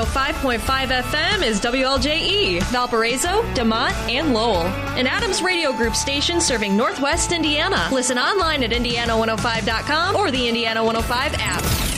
105.5 FM is WLJE, Valparaiso, DeMont, and Lowell. An Adams Radio Group station serving Northwest Indiana. Listen online at Indiana105.com or the Indiana 105 app.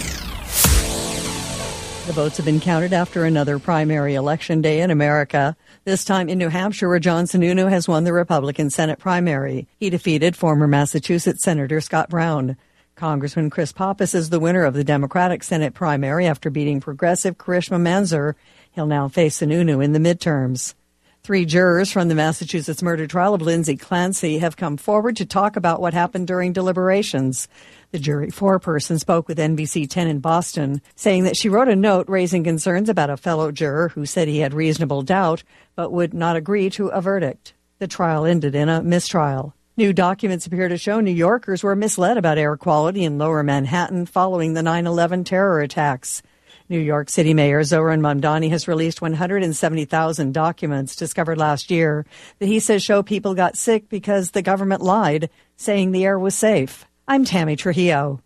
The votes have been counted after another primary election day in America. This time in New Hampshire, where John Sununu has won the Republican Senate primary. He defeated former Massachusetts Senator Scott Brown. Congressman Chris Pappas is the winner of the Democratic Senate primary after beating progressive Karishma Manzur. He'll now face Sununu in the midterms. 3 jurors from the Massachusetts murder trial of Lindsay Clancy have come forward to talk about what happened during deliberations. The jury foreperson spoke with NBC 10 in Boston, saying that she wrote a note raising concerns about a fellow juror who said he had reasonable doubt but would not agree to a verdict. The trial ended in a mistrial. New documents appear to show New Yorkers were misled about air quality in lower Manhattan following the 9/11 terror attacks. New York City Mayor Zohran Mamdani has released 170,000 documents discovered last year that he says show people got sick because the government lied, saying the air was safe. I'm Tammy Trujillo.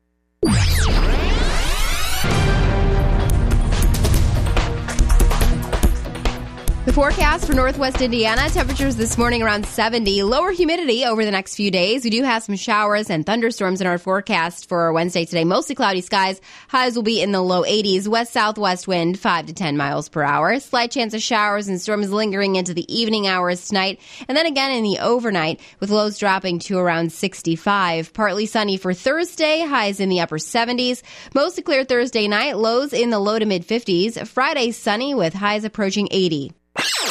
The forecast for Northwest Indiana, temperatures this morning around 70, lower humidity over the next few days. We do have some showers and thunderstorms in our forecast for Wednesday today. Mostly cloudy skies. Highs will be in the low 80s. West-southwest wind 5 to 10 miles per hour. Slight chance of showers and storms lingering into the evening hours tonight. And then again in the overnight with lows dropping to around 65. Partly sunny for Thursday. Highs in the upper 70s. Mostly clear Thursday night. Lows in the low to mid 50s. Friday sunny with highs approaching 80.